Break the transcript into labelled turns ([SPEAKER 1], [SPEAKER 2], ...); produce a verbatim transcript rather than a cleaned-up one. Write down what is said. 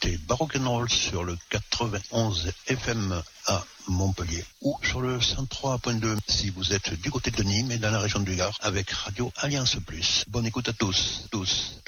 [SPEAKER 1] écoutez Baroque and Roll sur le quatre-vingt-onze F M à Montpellier ou sur le cent trois point deux si vous êtes du côté de Nîmes et dans la région du Gard avec Radio Alliance Plus. Bonne écoute à tous, tous.